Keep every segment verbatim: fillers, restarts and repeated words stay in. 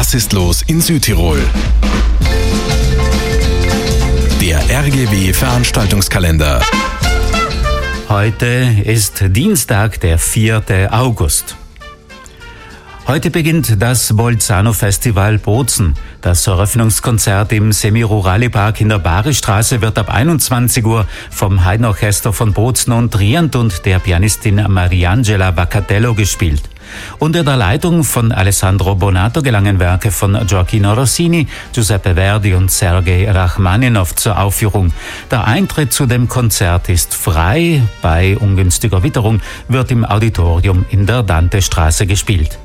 Was ist los in Südtirol? Der R G W-Veranstaltungskalender. Heute ist Dienstag, der vierte August. Heute beginnt das Bolzano-Festival Bozen. Das Eröffnungskonzert im Semi-Rurali-Park in der Baristraße wird ab einundzwanzig Uhr vom Heidenorchester von Bozen und Trient und der Pianistin Mariangela Vaccatello gespielt. Unter der Leitung von Alessandro Bonato gelangen Werke von Gioacchino Rossini, Giuseppe Verdi und Sergei Rachmaninow zur Aufführung. Der Eintritt zu dem Konzert ist frei. Bei ungünstiger Witterung wird im Auditorium in der Dantestraße gespielt.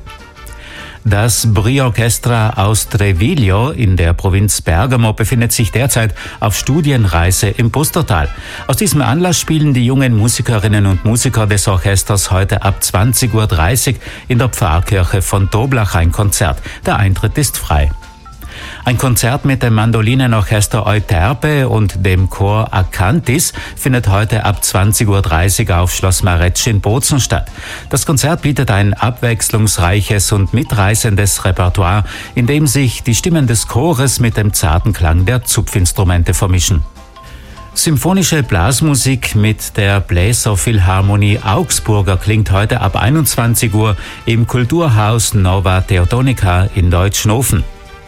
Das Brio Orchestra aus Treviglio in der Provinz Bergamo befindet sich derzeit auf Studienreise im Pustertal. Aus diesem Anlass spielen die jungen Musikerinnen und Musiker des Orchesters heute ab zwanzig Uhr dreißig in der Pfarrkirche von Toblach ein Konzert. Der Eintritt ist frei. Ein Konzert mit dem Mandolinenorchester Euterpe und dem Chor Acantis findet heute ab zwanzig Uhr dreißig auf Schloss Marecci in Bozen statt. Das Konzert bietet ein abwechslungsreiches und mitreißendes Repertoire, in dem sich die Stimmen des Chores mit dem zarten Klang der Zupfinstrumente vermischen. Symphonische Blasmusik mit der Bläserphilharmonie Augsburger klingt heute ab einundzwanzig Uhr im Kulturhaus Nova Teutonica in Deutschnofen.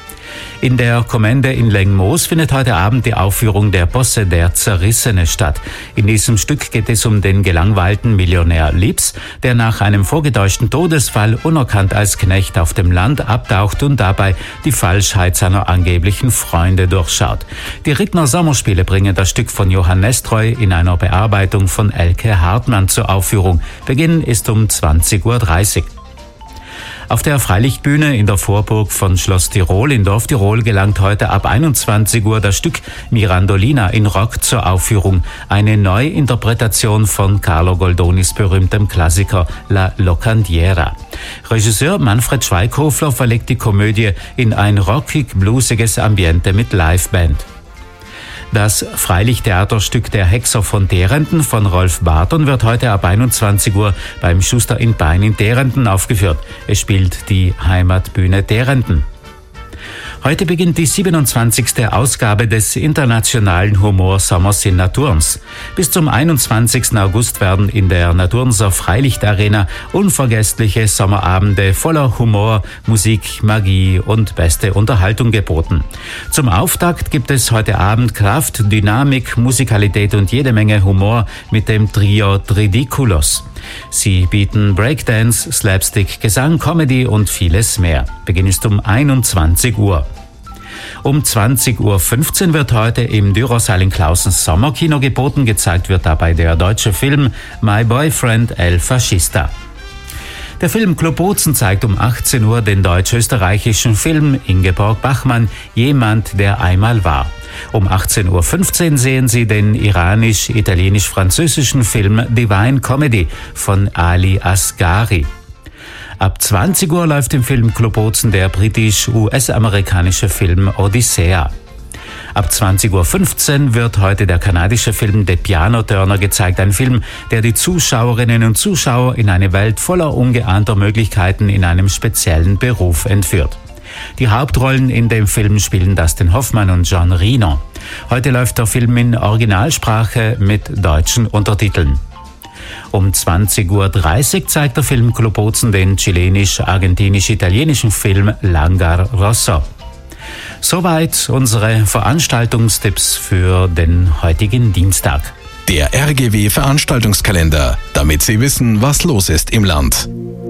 In der Kommende in Lengmoos findet heute Abend die Aufführung der Posse der Zerrissene statt. In diesem Stück geht es um den gelangweilten Millionär Lips, der nach einem vorgetäuschten Todesfall unerkannt als Knecht auf dem Land abtaucht und dabei die Falschheit seiner angeblichen Freunde durchschaut. Die Rittner Sommerspiele bringen das Stück von Johann Nestroy in einer Bearbeitung von Elke Hartmann zur Aufführung. Beginn ist um zwanzig Uhr dreißig. Auf der Freilichtbühne in der Vorburg von Schloss Tirol in Dorf Tirol gelangt heute ab einundzwanzig Uhr das Stück Mirandolina in Rock zur Aufführung. Eine Neuinterpretation von Carlo Goldonis berühmtem Klassiker La Locandiera. Regisseur Manfred Schweighöfler verlegt die Komödie in ein rockig-bluesiges Ambiente mit Liveband. Das Freilichttheaterstück Der Hexer von Derenden von Rolf Barton wird heute ab einundzwanzig Uhr beim Schuster in Pein in Derenden aufgeführt. Es spielt die Heimatbühne Derenden. Heute beginnt die siebenundzwanzigste Ausgabe des Internationalen Humorsommers in Naturns. Bis zum einundzwanzigsten August werden in der Naturnser Freilichtarena unvergessliche Sommerabende voller Humor, Musik, Magie und beste Unterhaltung geboten. Zum Auftakt gibt es heute Abend Kraft, Dynamik, Musikalität und jede Menge Humor mit dem Trio Tridiculos. Sie bieten Breakdance, Slapstick, Gesang, Comedy und vieles mehr. Beginn ist um einundzwanzig Uhr. Um zwanzig Uhr fünfzehn wird heute im Dürersaal in Clausens Sommerkino geboten. Gezeigt wird dabei der deutsche Film My Boyfriend El Fascista. Der Film Club Bozen zeigt um achtzehn Uhr den deutsch-österreichischen Film Ingeborg Bachmann, Jemand, der einmal war. Um achtzehn Uhr fünfzehn sehen Sie den iranisch-italienisch-französischen Film Divine Comedy von Ali Asghari. Ab zwanzig Uhr läuft im Film Club Bozen der britisch-U S-amerikanische Film Odyssea. Ab zwanzig Uhr fünfzehn wird heute der kanadische Film The Piano Turner gezeigt, ein Film, der die Zuschauerinnen und Zuschauer in eine Welt voller ungeahnter Möglichkeiten in einem speziellen Beruf entführt. Die Hauptrollen in dem Film spielen Dustin Hoffmann und John Reno. Heute läuft der Film in Originalsprache mit deutschen Untertiteln. Um zwanzig Uhr dreißig zeigt der Film Club Bozen den chilenisch-argentinisch-italienischen Film Langar Rosso. Soweit unsere Veranstaltungstipps für den heutigen Dienstag. Der R G W-Veranstaltungskalender, damit Sie wissen, was los ist im Land.